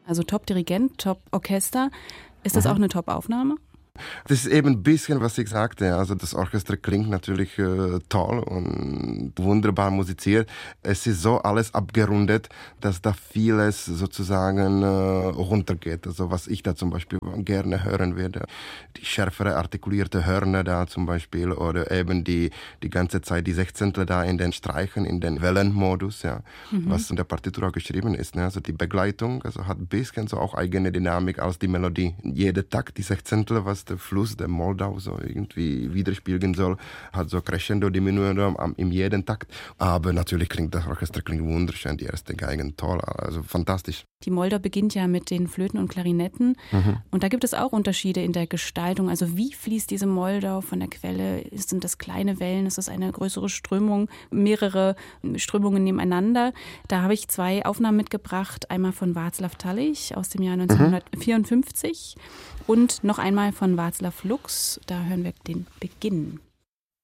Also Top-Dirigent, Top-Orchester. Ist das auch eine Top-Aufnahme? Das ist eben ein bisschen, was ich sagte. Also das Orchester klingt natürlich toll und wunderbar musiziert. Es ist so alles abgerundet, dass da vieles sozusagen runtergeht. Also was ich da zum Beispiel gerne hören würde. Die schärfere artikulierte Hörner da zum Beispiel oder eben die ganze Zeit die Sechzehntel da in den Streichen, in den Wellenmodus, ja, was in der Partitur auch geschrieben ist. Ne? Also die Begleitung, also hat ein bisschen so auch eigene Dynamik als die Melodie. Jeder Takt, die Sechzehntel, was der Fluss, der Moldau so irgendwie widerspiegeln soll, hat so Crescendo, Diminuendo in jedem Takt. Aber natürlich klingt das Orchester wunderschön, die erste Geigen toll, also fantastisch. Die Moldau beginnt ja mit den Flöten und Klarinetten und da gibt es auch Unterschiede in der Gestaltung. Also wie fließt diese Moldau von der Quelle? Sind das kleine Wellen? Ist das eine größere Strömung? Mehrere Strömungen nebeneinander? Da habe ich 2 Aufnahmen mitgebracht. Einmal von Václav Tallich aus dem Jahr 1954 und noch einmal von Václav Lux. Da hören wir den Beginn.